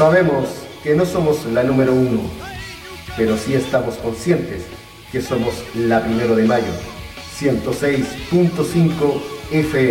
Sabemos que no somos la número 1, pero sí estamos conscientes que somos la 1 de mayo, 106.5 FM.